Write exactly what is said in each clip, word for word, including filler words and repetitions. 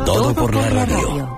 Todo por la radio.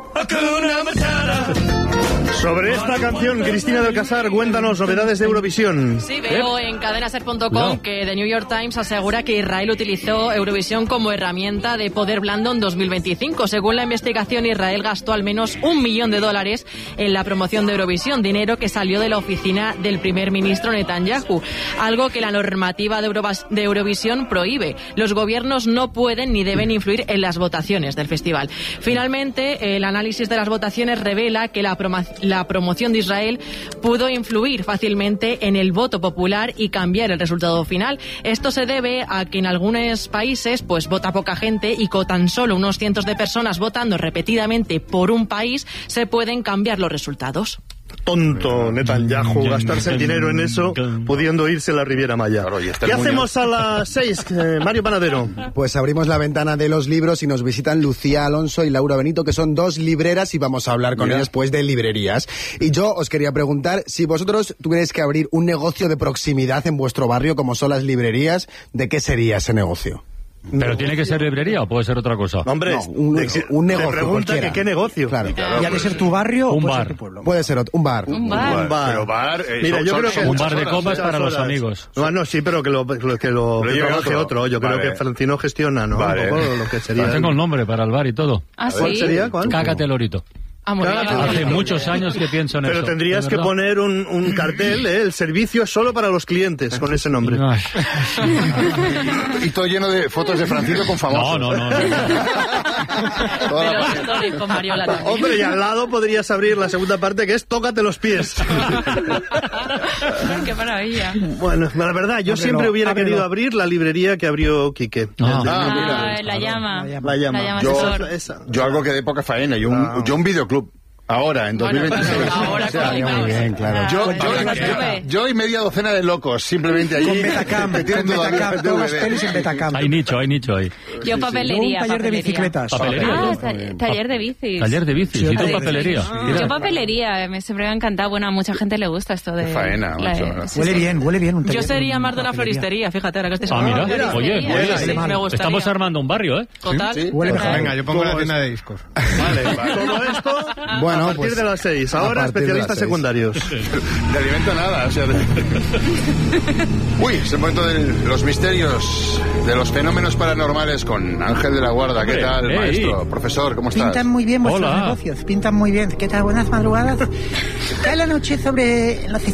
Sobre esta canción, Cristina del Casar, cuéntanos novedades de Eurovisión. Sí, veo en cadenaser punto com no. que The New York Times asegura que Israel utilizó Eurovisión como herramienta de poder blando en dos mil veinticinco. Según la investigación, Israel gastó al menos un millón de dólares en la promoción de Eurovisión, dinero que salió de la oficina del primer ministro Netanyahu, algo que la normativa de, Eurovas- de Eurovisión prohíbe. Los gobiernos no pueden ni deben influir en las votaciones del festival. Finalmente, el análisis de las votaciones revela que la, prom- la promoción de Israel pudo influir fácilmente en el voto popular y cambiar el resultado final. Esto se debe a que en algunos países pues vota poca gente y con tan solo unos cientos de personas votando repetidamente por un país se pueden cambiar los resultados. Tonto Netanyahu, gastarse el dinero en eso, pudiendo irse a la Riviera Maya. Claro, y está ¿Qué el muño. hacemos a las seis, eh, Mario Panadero? Pues abrimos la ventana de los libros y nos visitan Lucía Alonso y Laura Benito, que son dos libreras, y vamos a hablar con Mira. ellas pues de librerías. Y yo os quería preguntar, si vosotros tuvierais que abrir un negocio de proximidad en vuestro barrio, como son las librerías, ¿de qué sería ese negocio? ¿Pero tiene que ser librería o puede ser otra cosa? Hombre, No, un, te- un te negocio pregunta cualquiera. que qué negocio. Claro. ¿Y ha de ser tu barrio Un o puede bar. ser tu pueblo? Puede ser otro, un bar. Un bar. Un bar. Pero bar, eh, Mira, son- yo son- creo que son Un bar de muchas copas horas. para los horas. amigos. No, no, sí, pero que lo, que lo, que lo Lo lleve trabaje otro. otro. Yo creo Vale. que Francino gestiona, ¿no? Vale. Un poco lo que sería. Tengo el nombre para el bar y todo. ¿Ah, ¿Cuál sí? sería? ¿Cuál? Cágate Lorito. Ah, muy bien. Cágate. Hace muchos años que pienso en Pero eso. tendrías ¿de que verdad? poner un, un cartel, ¿eh? El servicio es solo para los clientes, con ese nombre. Ay. Y todo lleno de fotos de Francisco con famosos. No, no, no. no. Toda Pero la- story con Mariola también. Hombre, y al lado podrías abrir la segunda parte, que es Tócate los pies. Qué maravilla. Bueno, la verdad, yo Ábrelo, siempre hubiera ábrelo. querido abrir la librería que abrió Quique. Ah. El de- Ah, mira. Ah, la llama. La llama. La llama Yo, asesor. Esa. yo algo que de poca faena, yo un, Ah. yo un videoclub. Ahora, en Bueno, dos mil veintiséis. pues ahora O sea, con el muy bien, claro. Ah, yo, pues yo, ya yo, estuve. yo y media docena de locos, simplemente allí. Con Betacam, que tienen con todavía Betacam, el todas las D V D. pelis en Betacam. Hay nicho, hay nicho ahí. Yo Yo un papelería. taller de papelería. bicicletas. Papelería. Ah, ta- taller de bicis. Taller de bicis Sí, y tú taller de papelería. bicis. Mira. Yo papelería, me, siempre me ha encantado. Bueno, a mucha gente le gusta esto de... Qué faena, la- macho. sí, Huele sí. bien, huele bien un Yo taller sería de más de una papelería. floristería, fíjate, ahora que estoy Ah, mira. floristería. Oye, Sí, huele. sí, me gustaría. Estamos armando un barrio, ¿eh? Total. Sí. Huele mejor. Venga, yo pongo ¿Cómo la es? tienda de discos. Vale, todo esto Bueno, a partir pues, de las seis. a Ahora partir de especialistas las seis. secundarios. De alimento nada, o sea... de- Uy, es el momento de los misterios, de los fenómenos paranormales con Ángel de la Guarda. ¿Qué Hombre, tal, ey. maestro? Profesor, ¿cómo estás? Pintan muy bien vuestros Hola. negocios, pintan muy bien. ¿Qué tal? Buenas madrugadas. Cae la noche sobre los